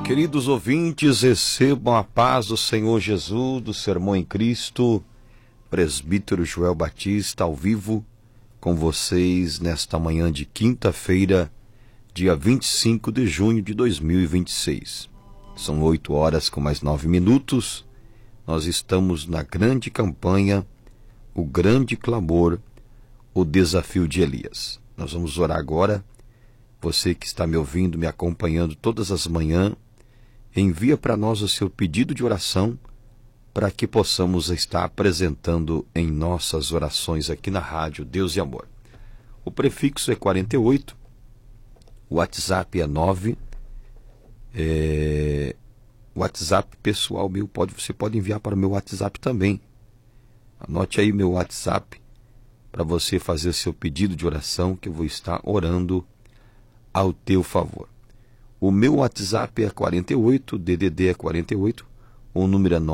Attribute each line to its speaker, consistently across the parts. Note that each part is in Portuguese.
Speaker 1: Queridos ouvintes, recebam a paz do Senhor Jesus, do Sermão em Cristo, presbítero Joel Batista, ao vivo com vocês nesta manhã de quinta-feira, dia 25 de junho de 2026. São 8 horas com mais 9 minutos. Nós estamos na grande campanha, o grande clamor, o desafio de Elias. Nós vamos orar agora. Você que está me ouvindo, me acompanhando todas as manhãs, envia para nós o seu pedido de oração para que possamos estar apresentando em nossas orações aqui na rádio Deus e Amor. O prefixo é 48, o WhatsApp é 9, o WhatsApp pessoal meu, você pode enviar para o meu WhatsApp também. Anote aí meu WhatsApp para você fazer seu pedido de oração, que eu vou estar orando ao teu favor. O meu WhatsApp é 48, DDD é 48, o número é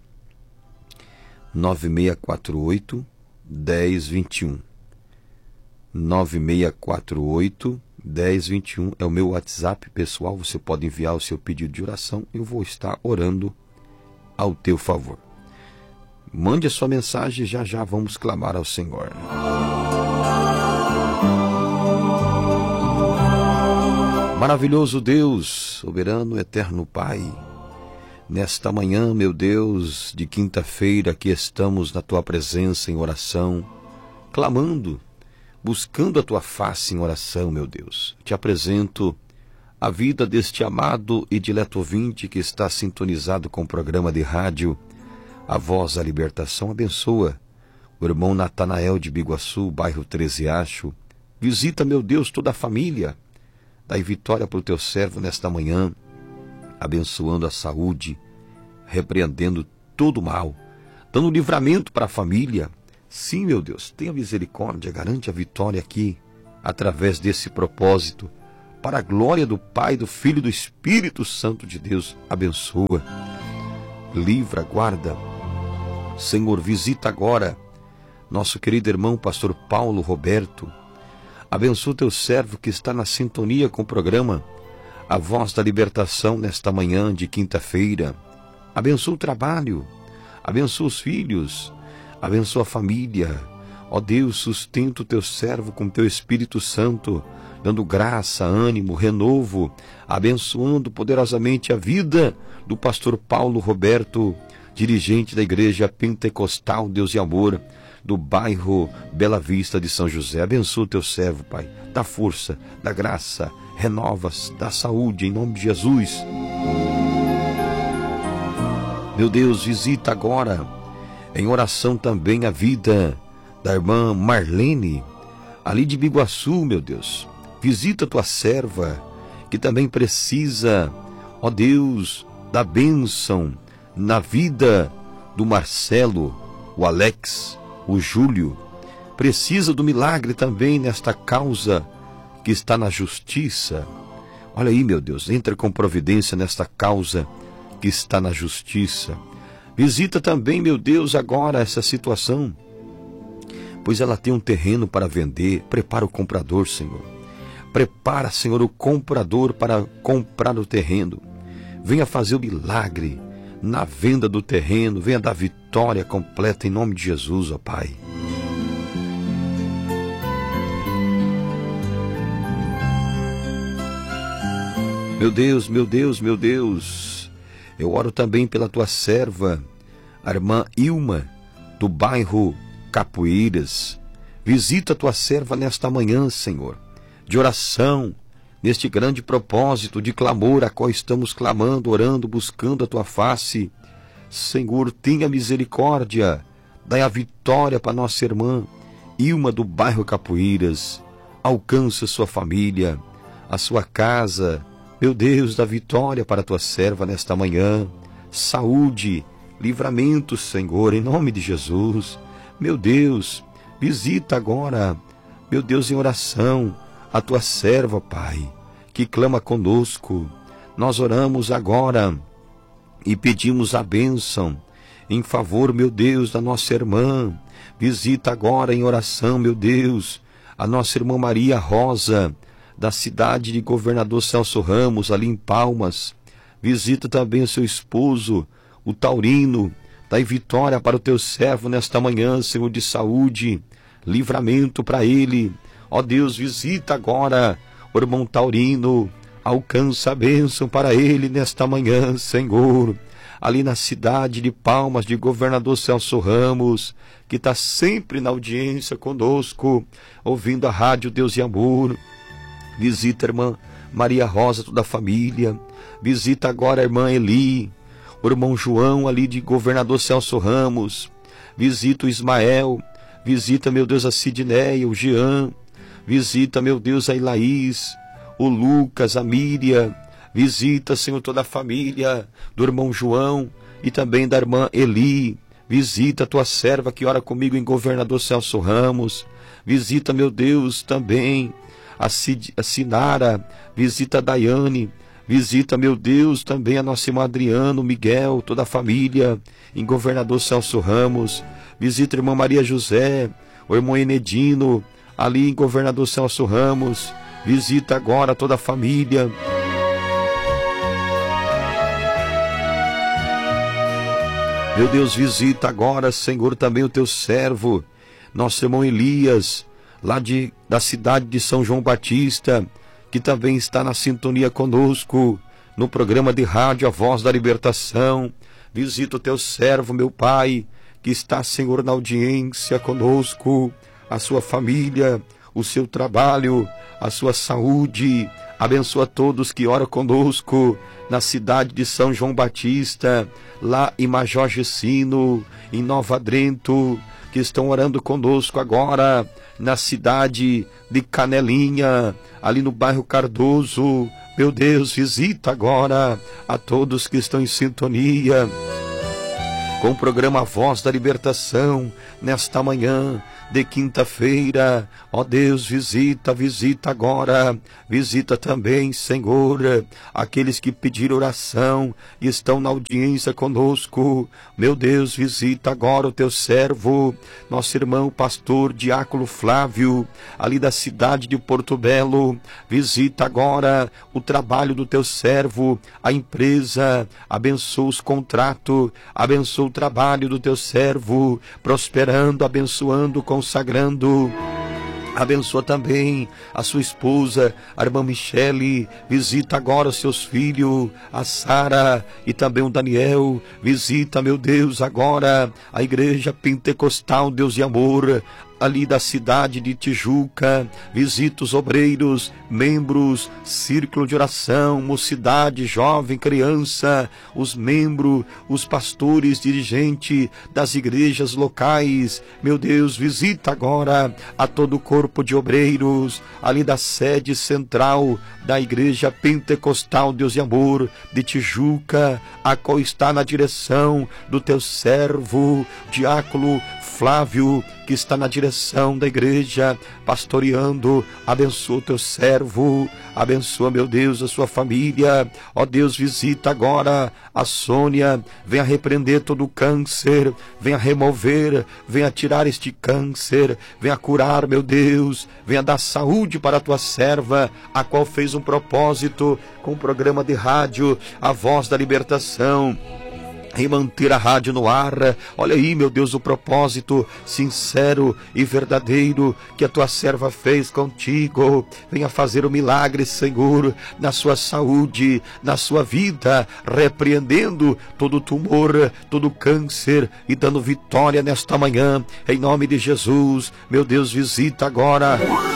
Speaker 1: 9648 1021. 9648 1021 é o meu WhatsApp pessoal. Você pode enviar o seu pedido de oração e eu vou estar orando ao teu favor. Mande a sua mensagem e já vamos clamar ao Senhor. Maravilhoso Deus, soberano, eterno Pai, nesta manhã, meu Deus, de quinta-feira, aqui estamos na Tua presença em oração, clamando, buscando a Tua face em oração, meu Deus. Te apresento a vida deste amado e dileto ouvinte que está sintonizado com o programa de rádio A Voz da Libertação. Abençoa o irmão Natanael de Biguaçu, bairro 13 Acho. Visita, meu Deus, toda a família. Dai vitória para o teu servo nesta manhã, abençoando a saúde, repreendendo todo o mal, dando livramento para a família. Sim, meu Deus, tenha misericórdia, garante a vitória aqui, através desse propósito, para a glória do Pai, do Filho e do Espírito Santo de Deus. Abençoa, livra, guarda. Senhor, visita agora nosso querido irmão pastor Paulo Roberto. Abençoa o teu servo que está na sintonia com o programa A Voz da Libertação nesta manhã de quinta-feira. Abençoa o trabalho, abençoa os filhos, abençoa a família. Ó Deus, sustenta o teu servo com o teu Espírito Santo, dando graça, ânimo, renovo, abençoando poderosamente a vida do pastor Paulo Roberto, dirigente da Igreja Pentecostal Deus e Amor, do bairro Bela Vista de São José. Abençoa o teu servo, Pai. Dá força, dá graça, renova, dá saúde, em nome de Jesus. Meu Deus, visita agora, em oração também, a vida da irmã Marlene, ali de Biguaçu, meu Deus. Visita a tua serva, que também precisa, ó Deus, da bênção na vida do Marcelo, o Alex, o Júlio. Precisa do milagre também nesta causa que está na justiça. Olha aí, meu Deus, entra com providência nesta causa que está na justiça. Visita também, meu Deus, agora essa situação, pois ela tem um terreno para vender. Prepara o comprador, Senhor. Prepara, Senhor, o comprador para comprar o terreno. Venha fazer o milagre na venda do terreno, venha dar vitória completa em nome de Jesus, ó Pai. Meu Deus, meu Deus, meu Deus, eu oro também pela tua serva, a irmã Ilma, do bairro Capoeiras. Visita a tua serva nesta manhã, Senhor, de oração, neste grande propósito de clamor a qual estamos clamando, orando, buscando a tua face. Senhor, tenha misericórdia, dai a vitória para nossa irmã Ilma do bairro Capoeiras. Alcança sua família, a sua casa. Meu Deus, dá vitória para a tua serva nesta manhã. Saúde, livramento, Senhor, em nome de Jesus. Meu Deus, visita agora, meu Deus, em oração, a tua serva, Pai, que clama conosco. Nós oramos agora e pedimos a bênção em favor, meu Deus, da nossa irmã. Visita agora em oração, meu Deus, a nossa irmã Maria Rosa, da cidade de Governador Celso Ramos, ali em Palmas. Visita também o seu esposo, o Taurino. Dai vitória para o teu servo nesta manhã, Senhor, de saúde, livramento para ele. Ó Deus, visita agora o irmão Taurino, alcança a bênção para ele nesta manhã, Senhor. Ali na cidade de Palmas, de Governador Celso Ramos, que está sempre na audiência conosco, ouvindo a rádio Deus e Amor. Visita a irmã Maria Rosa, toda a família. Visita agora a irmã Eli, o irmão João ali de Governador Celso Ramos. Visita o Ismael. Visita, meu Deus, a Sidneia, o Jean. Visita, meu Deus, a Ilaís, o Lucas, a Míria. Visita, Senhor, toda a família do irmão João e também da irmã Eli. Visita a tua serva que ora comigo em Governador Celso Ramos. Visita, meu Deus, também a Sinara. Visita a Daiane. Visita, meu Deus, também a nossa irmã Adriano, Miguel, toda a família em Governador Celso Ramos. Visita a irmã Maria José, o irmão Enedino, ali em Governador Celso Ramos. Visita agora toda a família. Meu Deus, visita agora, Senhor, também o teu servo, nosso irmão Elias, lá da cidade de São João Batista, que também está na sintonia conosco, no programa de rádio A Voz da Libertação. Visita o teu servo, meu Pai, que está, Senhor, na audiência conosco, a sua família, o seu trabalho, a sua saúde. Abençoa todos que oram conosco na cidade de São João Batista, lá em Major Gessino, em Nova Drento, que estão orando conosco agora na cidade de Canelinha, ali no bairro Cardoso. Meu Deus, visita agora a todos que estão em sintonia com o programa Voz da Libertação, nesta manhã de quinta-feira. Ó Deus, visita agora. Visita também, Senhor, aqueles que pediram oração e estão na audiência conosco. Meu Deus, visita agora o teu servo, nosso irmão pastor Diácono Flávio, ali da cidade de Porto Belo. Visita agora o trabalho do teu servo, a empresa. Abençoa os contratos, abençoa o trabalho do teu servo, prosperando, abençoando, consagrando. Abençoa também a sua esposa, a irmã Michele. Visita agora os seus filhos, a Sara e também o Daniel. Visita, meu Deus, agora a igreja pentecostal Deus e Amor, ali da cidade de Tijuca. Visita os obreiros, membros, círculo de oração, mocidade, jovem, criança, os membros, os pastores, dirigentes das igrejas locais. Meu Deus, visita agora a todo o corpo de obreiros, ali da sede central da igreja pentecostal Deus e Amor de Tijuca, a qual está na direção do teu servo, Diácono Flávio, que está na direção da igreja, pastoreando. Abençoa o teu servo, abençoa, meu Deus, a sua família. Ó Deus, visita agora a Sônia, venha repreender todo o câncer, venha remover, venha tirar este câncer, venha curar, meu Deus, venha dar saúde para a tua serva, a qual fez um propósito com o programa de rádio A Voz da Libertação, em manter a rádio no ar. Olha aí, meu Deus, o propósito sincero e verdadeiro que a tua serva fez contigo. Venha fazer o milagre, Senhor, na sua saúde, na sua vida, repreendendo todo tumor, todo câncer e dando vitória nesta manhã, em nome de Jesus. Meu Deus, visita agora.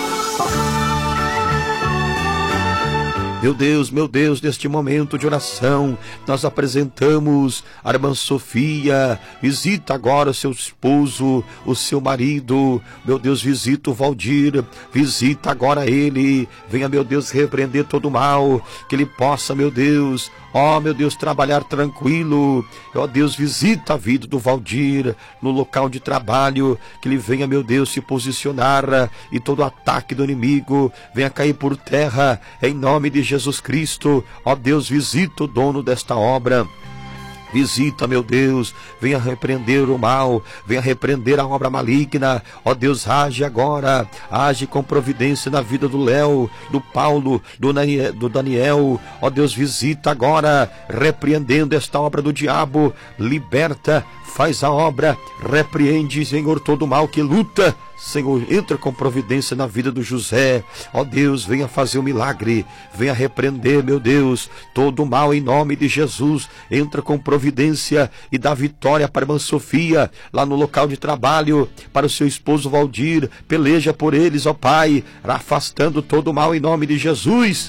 Speaker 1: Meu Deus, neste momento de oração, nós apresentamos a irmã Sofia. Visita agora o seu esposo, o seu marido. Meu Deus, visita o Valdir, visita agora ele. Venha, meu Deus, repreender todo o mal, que ele possa, meu Deus, ó, meu Deus, trabalhar tranquilo. Ó Deus, visita a vida do Valdir no local de trabalho, que ele venha, meu Deus, se posicionar e todo ataque do inimigo venha cair por terra, em nome de Jesus Cristo. Ó Deus, visita o dono desta obra, Visita, meu Deus, venha repreender o mal, venha repreender a obra maligna. Ó Deus, age agora, age com providência na vida do Léo, do Paulo, do Daniel. Ó Deus, visita agora, repreendendo esta obra do diabo. Liberta, faz a obra, repreende, Senhor, todo o mal que luta. Senhor, entra com providência na vida do José. Ó Deus, venha fazer um milagre, venha repreender, meu Deus, todo o mal em nome de Jesus. Entra com providência e dá vitória para a irmã Sofia, lá no local de trabalho, para o seu esposo Valdir. Peleja por eles, ó Pai, afastando todo o mal em nome de Jesus.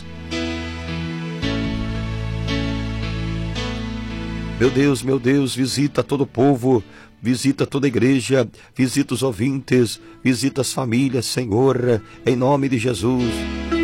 Speaker 1: Meu Deus, visita todo o povo, visita toda a igreja, visita os ouvintes, visita as famílias, Senhor, em nome de Jesus.